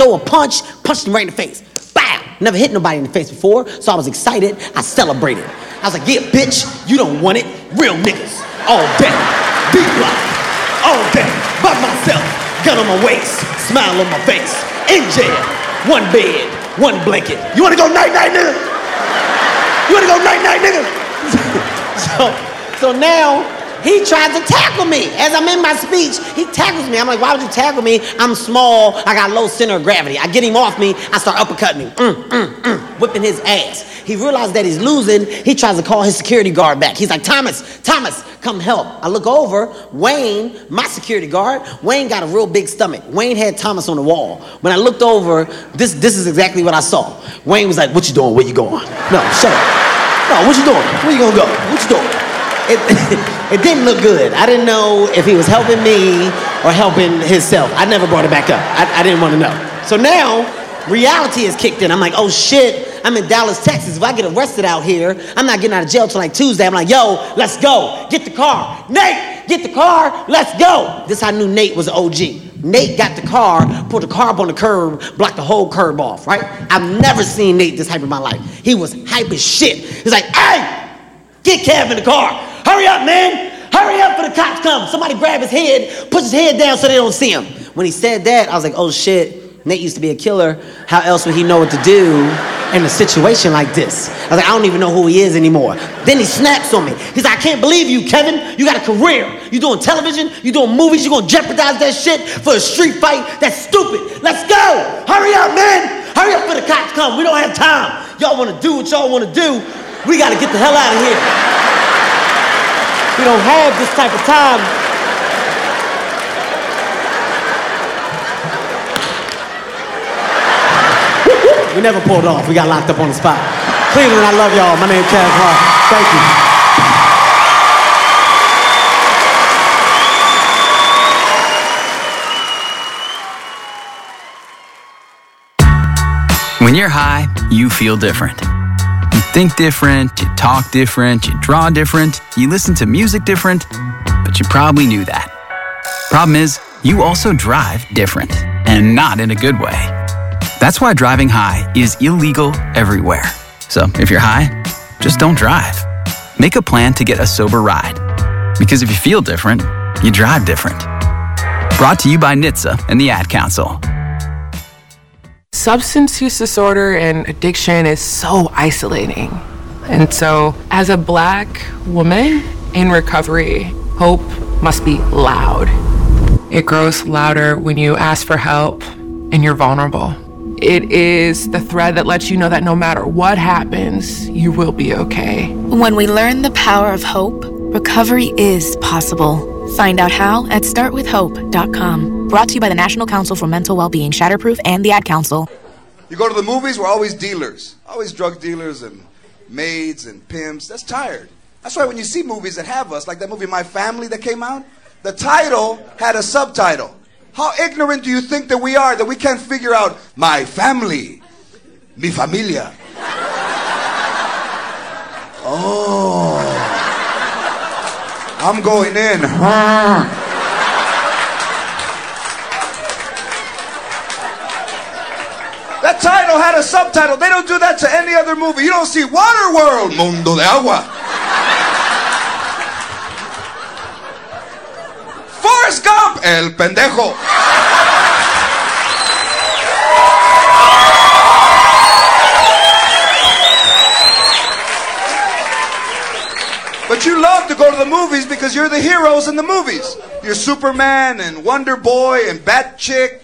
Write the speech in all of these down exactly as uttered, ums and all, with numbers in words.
throw a punch, punched him right in the face. Bam! Never hit nobody in the face before, so I was excited. I celebrated. I was like, yeah, bitch, you don't want it. Real niggas. All day. Deep block. All day. By myself. Gun on my waist. Smile on my face. In jail. One bed. One blanket. You want to go night-night, nigga? You want to go night-night, nigga? so, so now... he tries to tackle me. As I'm in my speech, he tackles me. I'm like, why would you tackle me? I'm small. I got low center of gravity. I get him off me. I start uppercutting him. Mm, mm, mm, whipping his ass. He realized that he's losing. He tries to call his security guard back. He's like, Thomas, Thomas, come help. I look over. Wayne, my security guard, Wayne got a real big stomach. Wayne had Thomas on the wall. When I looked over, this, this is exactly what I saw. Wayne was like, what you doing? Where you going? No, shut up. No, what you doing? Where you gonna go? What you doing? It, it didn't look good. I didn't know if he was helping me or helping himself. I never brought it back up. I, I didn't want to know. So now, reality has kicked in. I'm like, oh shit, I'm in Dallas, Texas. If I get arrested out here, I'm not getting out of jail till like Tuesday. I'm like, yo, let's go. Get the car. Nate, get the car. Let's go. This I knew Nate was an O G. Nate got the car, put the car up on the curb, blocked the whole curb off, right? I've never seen Nate this hype in my life. He was hype as shit. He's like, hey, get Kev in the car. Hurry up, man. Hurry up for the cops come. Somebody grab his head, push his head down so they don't see him. When he said that, I was like, oh shit, Nate used to be a killer. How else would he know what to do in a situation like this? I was like, I don't even know who he is anymore. Then he snaps on me. He's like, I can't believe you, Kevin. You got a career. You doing television, you doing movies, you gonna jeopardize that shit for a street fight? That's stupid. Let's go. Hurry up, man. Hurry up for the cops come. We don't have time. Y'all wanna do what y'all wanna do. We gotta get the hell out of here. We don't have this type of time. We never pulled off. We got locked up on the spot. Cleveland, I love y'all. My name's Kev Hart. Thank you. When you're high, you feel different. You think different, you talk different, you draw different, you listen to music different, but you probably knew that. Problem is, you also drive different, and not in a good way. That's why driving high is illegal everywhere. So if you're high, just don't drive. Make a plan to get a sober ride. Because if you feel different, you drive different. Brought to you by N H T S A and the Ad Council. Substance use disorder and addiction is so isolating. And so, as a Black woman in recovery, hope must be loud. It grows louder when you ask for help and you're vulnerable. It is the thread that lets you know that no matter what happens, you will be okay. When we learn the power of hope, recovery is possible. Find out how at start with hope dot com. Brought to you by the National Council for Mental Wellbeing, Shatterproof, and the Ad Council. You go to the movies, we're always dealers. Always drug dealers and maids and pimps. That's tired. That's why when you see movies that have us, like that movie My Family that came out, the title had a subtitle. How ignorant do you think that we are that we can't figure out my family, mi familia? Oh, I'm going in. That title had a subtitle. They don't do that to any other movie. You don't see Waterworld, Mundo de Agua. Forrest Gump, El Pendejo. But you love to go to the movies because you're the heroes in the movies. You're Superman and Wonder Boy and Bat Chick.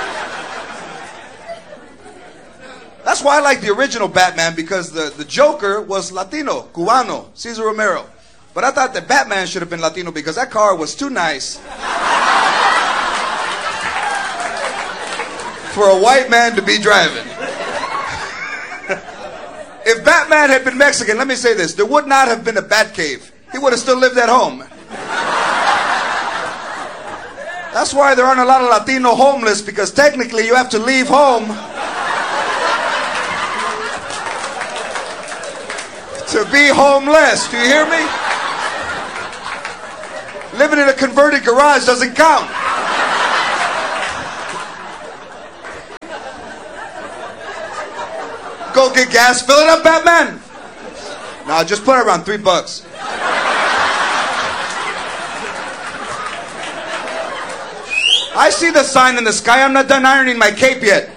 That's why I like the original Batman, because the, the Joker was Latino, Cubano, Cesar Romero. But I thought that Batman should have been Latino because that car was too nice for a white man to be driving. If Batman had been Mexican, let me say this, there would not have been a Batcave. He would have still lived at home. That's why there aren't a lot of Latino homeless, because technically you have to leave home to be homeless. Do you hear me? Living in a converted garage doesn't count. go get gas. Fill it up, Batman. No, just put it around three bucks. I see the sign in the sky. I'm not done ironing my cape yet.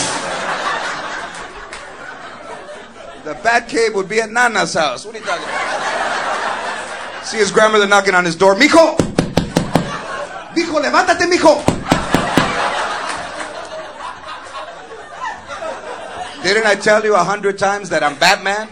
The Bat Cave would be at Nana's house. What are you talking about? See his grandmother knocking on his door. Mijo! Mijo, levántate, mijo! Didn't I tell you a hundred times that I'm Batman?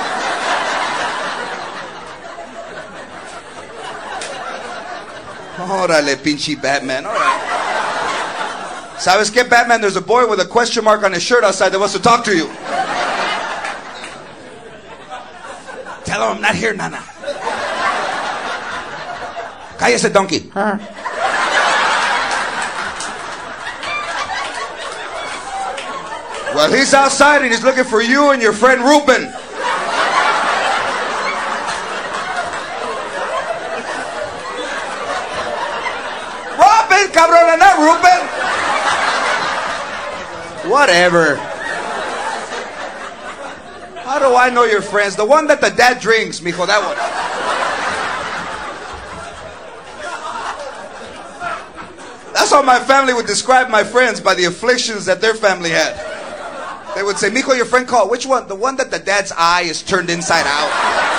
Órale, pinche Batman. All right. ¿Sabes qué, Batman? There's a boy with a question mark on his shirt outside that wants to talk to you. Tell him I'm not here, Nana. Cállese, donkey. Huh? Well, he's outside and he's looking for you and your friend Ruben. Robin, cabrón, not Ruben. Whatever. How do I know your friends? The one that the dad drinks, mijo, that one. That's how my family would describe my friends, by the afflictions that their family had. They would say, mijo, your friend called. Which one? The one that the dad's eye is turned inside out.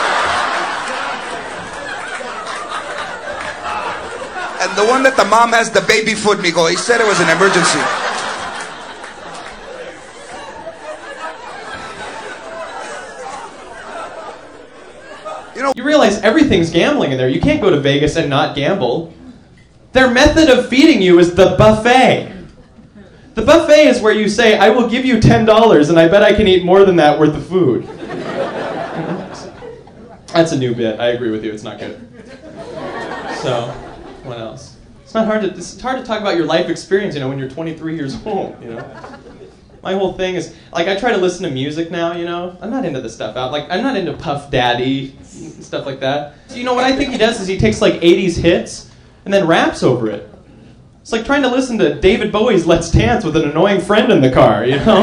And the one that the mom has the baby foot, mijo. He said it was an emergency. You know, you realize everything's gambling in there. You can't go to Vegas and not gamble. Their method of feeding you is the buffet. The buffet is where you say, I will give you ten dollars and I bet I can eat more than that worth of food. That's a new bit. I agree with you. It's not good. So, what else? It's not hard to, it's hard to talk about your life experience, you know, when you're twenty-three years old, you know. My whole thing is, like, I try to listen to music now, you know. I'm not into this stuff out. Like, I'm not into Puff Daddy, stuff like that. So, you know, what I think he does is he takes, like, eighties hits and then raps over it. It's like trying to listen to David Bowie's Let's Dance with an annoying friend in the car, you know?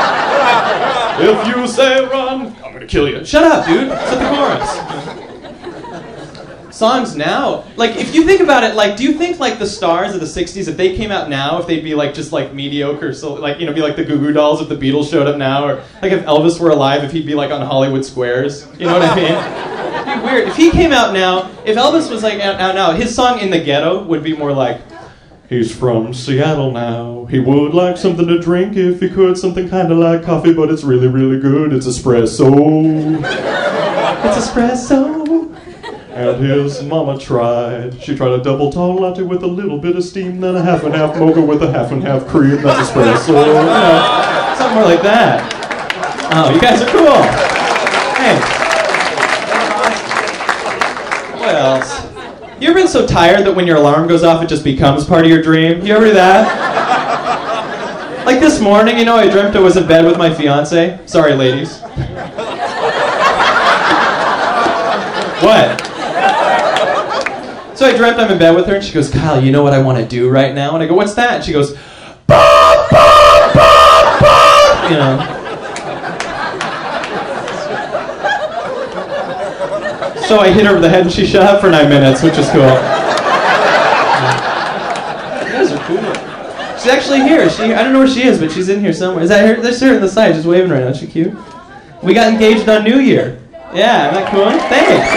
If you say run, I'm gonna kill you. Shut up, dude. It's at the chorus. Songs now, like, if you think about it, like, do you think, like, the stars of the sixties, if they came out now, if they'd be, like, just, like, mediocre, so, like, you know, be like the Goo Goo Dolls if the Beatles showed up now, or, like, if Elvis were alive, if he'd be, like, on Hollywood Squares, you know what I mean? It'd be weird. If he came out now, if Elvis was, like, out now, his song In the Ghetto would be more like, he's from Seattle now. He would like something to drink if he could. Something kind of like coffee, but it's really, really good. It's espresso. It's espresso. And his mama tried. She tried a double tall latte with a little bit of steam, then a half and half mocha with a half and half cream. That's espresso. You know, something more like that. Oh, you guys are cool. Hey. What else? You ever been so tired that when your alarm goes off, it just becomes part of your dream? You ever do that? Like this morning, you know, I dreamt I was in bed with my fiance. Sorry, ladies. What? So I dreamt I'm in bed with her, and she goes, Kyle, you know what I want to do right now? And I go, what's that? And she goes, bop, bop, bop, bop. You know. So I hit her over the head and she shut up for nine minutes, which is cool. You guys are cool. She's actually here. She I don't know where she is, but she's in here somewhere. Is that her? There's her on the side, just waving right now. Is she cute? We got engaged on New Year. Yeah, isn't that cool? Thanks.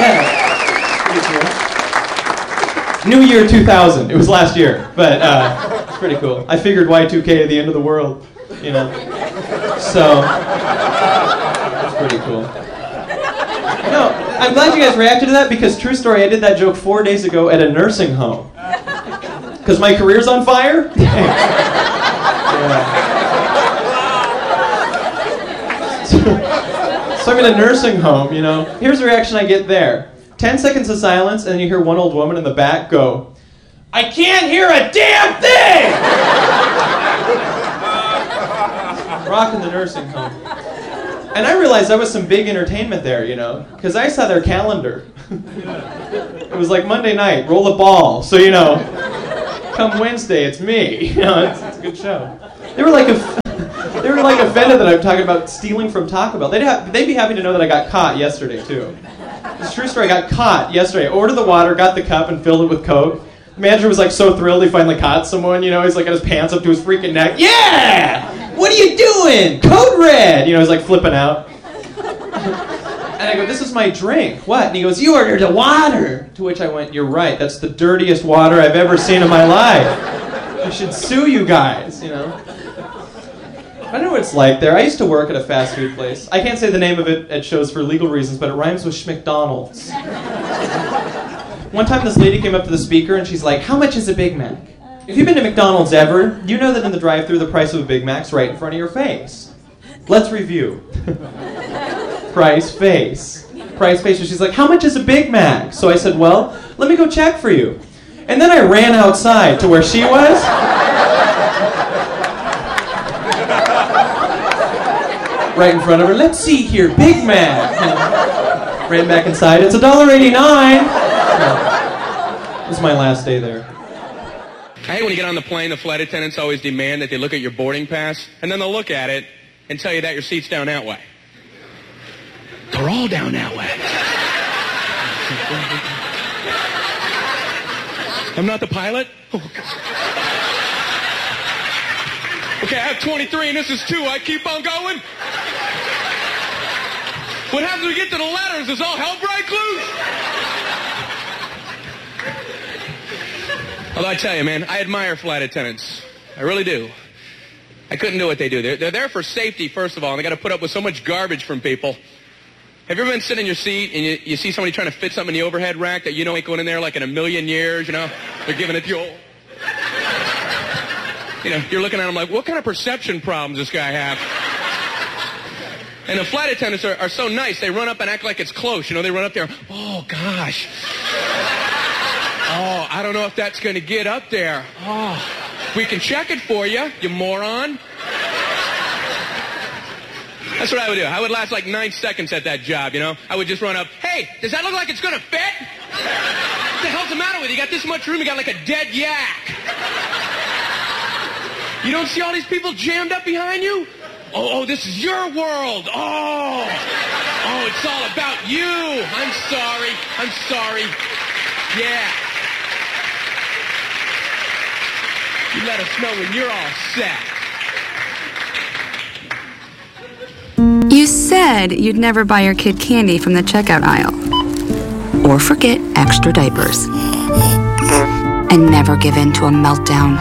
Yeah. New Year two thousand. It was last year, but uh, it's pretty cool. I figured Y two K, the end of the world, you know. So, it's pretty cool. No, I'm glad you guys reacted to that because, true story, I did that joke four days ago at a nursing home. Because my career's on fire? Yeah. so, so I'm in a nursing home, you know. Here's the reaction I get there. Ten seconds of silence, and then you hear one old woman in the back go, I can't hear a damn thing! Rocking the nursing home. And I realized that was some big entertainment there, you know, because I saw their calendar. It was like Monday night, roll the ball. So, you know, come Wednesday, it's me. You know, it's, it's a good show. They were like a, they were were like offended that I'm talking about stealing from Taco Bell. They'd, have, they'd be happy to know that I got caught yesterday, too. It's a true story. I got caught yesterday. I ordered the water, got the cup, and filled it with Coke. The manager was like so thrilled he finally caught someone, you know. He's like got his pants up to his freaking neck. Yeah! What are you doing? Code red! You know, he's like flipping out. And I go, this is my drink. What? And he goes, you ordered a water. To which I went, you're right. That's the dirtiest water I've ever seen in my life. I should sue you guys, you know. I don't know what it's like there. I used to work at a fast food place. I can't say the name of it at shows for legal reasons, but it rhymes with Schmcdonald's. One time this lady came up to the speaker and she's like, how much is a Big Mac? If you've been to McDonald's ever, you know that in the drive-thru the price of a Big Mac's right in front of your face. Let's review. Price, face. Price, face. And she's like, how much is a Big Mac? So I said, well, let me go check for you. And then I ran outside to where she was. Right in front of her. Let's see here, Big Mac. And ran back inside. It's one dollar and eighty-nine cents. This is my last day there. I hate when you get on the plane, the flight attendants always demand that they look at your boarding pass, and then they'll look at it and tell you that your seat's down that way. They're all down that way. I'm not the pilot? Oh, God. Okay, I have twenty-three and this is two. I keep on going? What happens when we get to the letters? Does all hell break loose? Although I tell you, man, I admire flight attendants. I really do. I couldn't do what they do. They're, they're there for safety, first of all, and they got to put up with so much garbage from people. Have you ever been sitting in your seat and you, you see somebody trying to fit something in the overhead rack that you know ain't going in there like in a million years, you know? They're giving it to you. You know, you're looking at them like, what kind of perception problems does this guy have? And the flight attendants are, are so nice, they run up and act like it's close. You know, they run up there, oh, gosh. Oh, I don't know if that's going to get up there. Oh, we can check it for you, you moron. That's what I would do. I would last like nine seconds at that job, you know? I would just run up, hey, does that look like it's going to fit? What the hell's the matter with you? You got this much room, you got like a dead yak. You don't see all these people jammed up behind you? Oh, oh, this is your world. Oh, oh, it's all about you. I'm sorry. I'm sorry. Yeah. You let us know when you're all set. You said you'd never buy your kid candy from the checkout aisle. Or forget extra diapers. And never give in to a meltdown.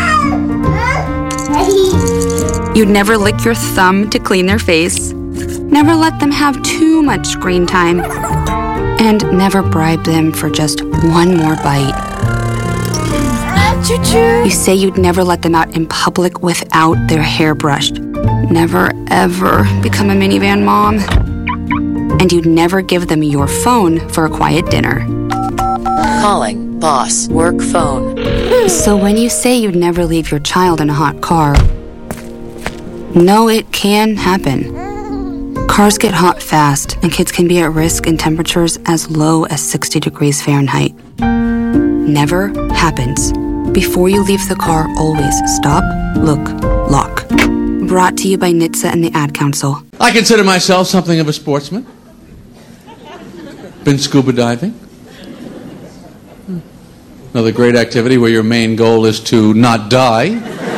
You'd never lick your thumb to clean their face. Never let them have too much screen time. And never bribe them for just one more bite. You say you'd never let them out in public without their hair brushed. Never, ever become a minivan mom. And you'd never give them your phone for a quiet dinner. Calling boss work phone. So when you say you'd never leave your child in a hot car, no, it can happen. Cars get hot fast, and kids can be at risk in temperatures as low as sixty degrees Fahrenheit. Never happens. Before you leave the car, always stop, look, lock. Brought to you by N H T S A and the Ad Council. I consider myself something of a sportsman. Been scuba diving. Another great activity where your main goal is to not die.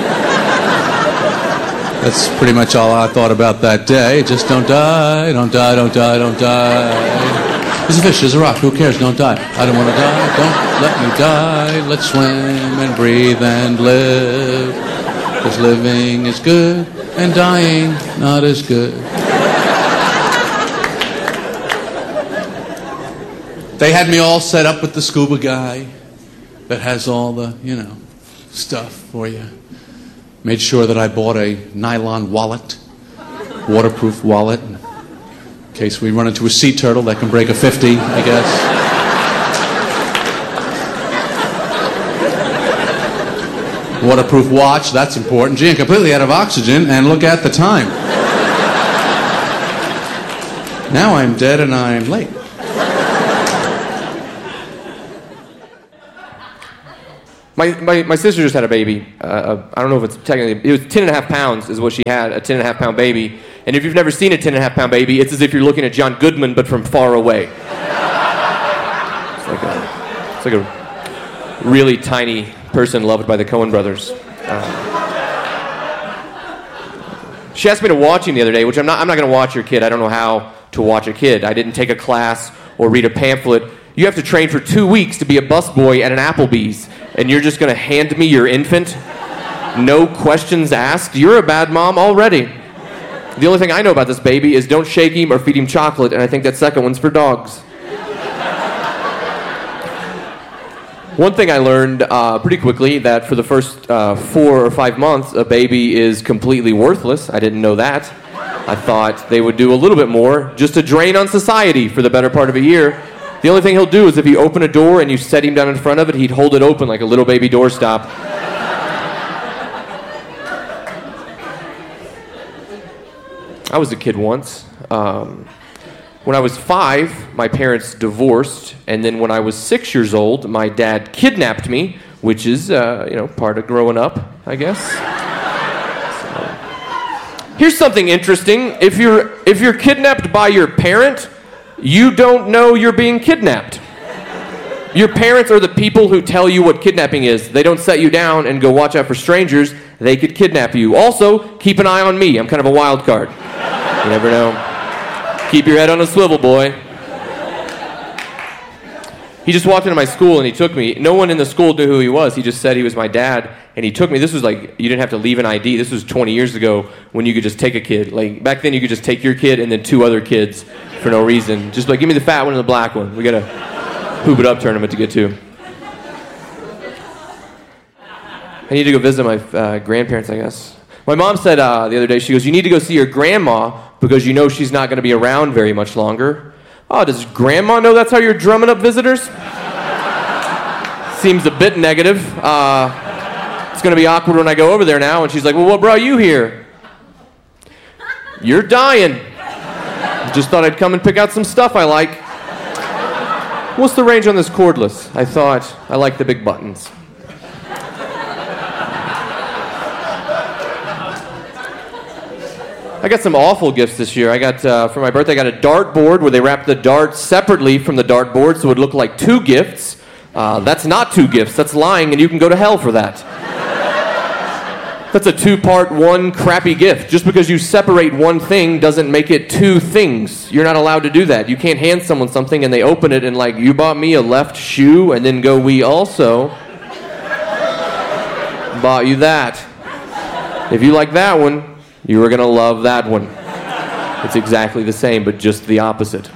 That's pretty much all I thought about that day. Just don't die, don't die, don't die, don't die. There's a fish, there's a rock, who cares? Don't die. I don't want to die, don't let me die. Let's swim and breathe and live. Because living is good and dying not as good. They had me all set up with the scuba guy that has all the, you know, stuff for you. Made sure that I bought a nylon wallet, waterproof wallet, in case we run into a sea turtle that can break a fifty, I guess. Waterproof watch, that's important. Gee, I'm completely out of oxygen, and look at the time. Now I'm dead and I'm late. My my, my, my sister just had a baby. Uh, I don't know if it's technically, it was ten and a half pounds is what she had, a ten and a half pound baby. And if you've never seen a ten and a half pound baby, it's as if you're looking at John Goodman, but from far away. It's like a, it's like a really tiny person loved by the Coen brothers. Uh, she asked me to watch him the other day, which I'm not, I'm not going to watch your kid. I don't know how to watch a kid. I didn't take a class or read a pamphlet. You have to train for two weeks to be a busboy at an Applebee's, and you're just going to hand me your infant? No questions asked? You're a bad mom already. The only thing I know about this baby is don't shake him or feed him chocolate, and I think that second one's for dogs. One thing I learned uh, pretty quickly, that for the first uh, four or five months, a baby is completely worthless. I didn't know that. I thought they would do a little bit more, just to drain on society for the better part of a year. The only thing he'll do is if you open a door and you set him down in front of it, he'd hold it open like a little baby doorstop. I was a kid once. Um, when I was five, my parents divorced, and then when I was six years old, my dad kidnapped me, which is, uh, you know, part of growing up, I guess. So. Here's something interesting. If you're if you're kidnapped by your parent, you don't know you're being kidnapped. Your parents are the people who tell you what kidnapping is. They don't set you down and go watch out for strangers. They could kidnap you. Also, keep an eye on me. I'm kind of a wild card. You never know. Keep your head on a swivel, boy. He just walked into my school and he took me. No one in the school knew who he was. He just said he was my dad, and he took me. This was like, you didn't have to leave an I D. This was twenty years ago when you could just take a kid. Like, back then you could just take your kid and then two other kids for no reason. Just like, give me the fat one and the black one. We got a Hoop It Up tournament to get to. I need to go visit my uh, grandparents, I guess. My mom said uh, the other day, she goes, you need to go see your grandma because you know she's not going to be around very much longer. Oh, does grandma know that's how you're drumming up visitors? Seems a bit negative. Uh, it's going to be awkward when I go over there now. And she's like, well, what brought you here? You're dying. Just thought I'd come and pick out some stuff I like. What's the range on this cordless? I thought I like the big buttons. I got some awful gifts this year. I got, uh, for my birthday, I got a dartboard where they wrapped the darts separately from the dartboard so it would look like two gifts. Uh, that's not two gifts. That's lying, and you can go to hell for that. That's a two-part, one crappy gift. Just because you separate one thing doesn't make it two things. You're not allowed to do that. You can't hand someone something and they open it and like, you bought me a left shoe, and then go, we also bought you that. If you like that one, you were going to love that one. It's exactly the same, but just the opposite.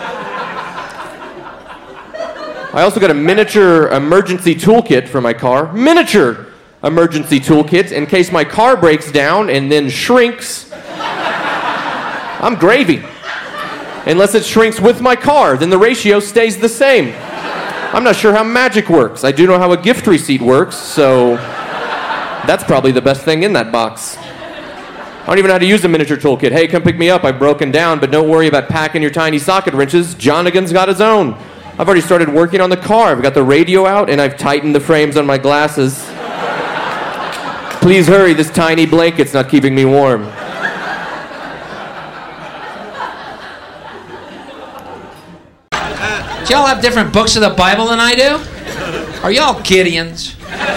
I also got a miniature emergency toolkit for my car. Miniature emergency toolkit in case my car breaks down and then shrinks. I'm gravy. Unless it shrinks with my car, then the ratio stays the same. I'm not sure how magic works. I do know how a gift receipt works, so that's probably the best thing in that box. I don't even know how to use a miniature toolkit. Hey, come pick me up. I've broken down, but don't worry about packing your tiny socket wrenches. Jonigan's got his own. I've already started working on the car. I've got the radio out, and I've tightened the frames on my glasses. Please hurry. This tiny blanket's not keeping me warm. Uh, do y'all have different books of the Bible than I do? Are y'all Gideons?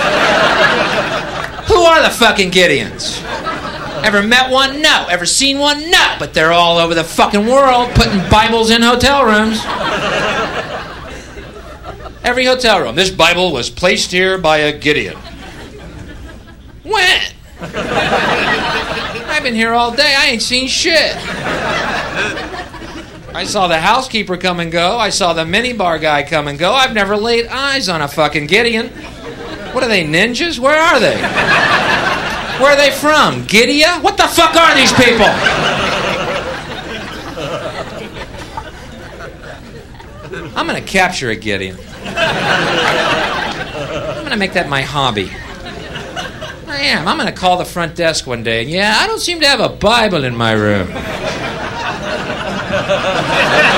Who are the fucking Gideons? Ever met one? No. Ever seen one? No. But they're all over the fucking world putting Bibles in hotel rooms. Every hotel room. This Bible was placed here by a Gideon. When? I've been here all day. I ain't seen shit. I saw the housekeeper come and go. I saw the minibar guy come and go. I've never laid eyes on a fucking Gideon. What are they, ninjas? Where are they? Where are they from? Gideon? What the fuck are these people? I'm gonna capture a Gideon. I'm gonna make that my hobby. I am. I'm gonna call the front desk one day and, yeah, I don't seem to have a Bible in my room.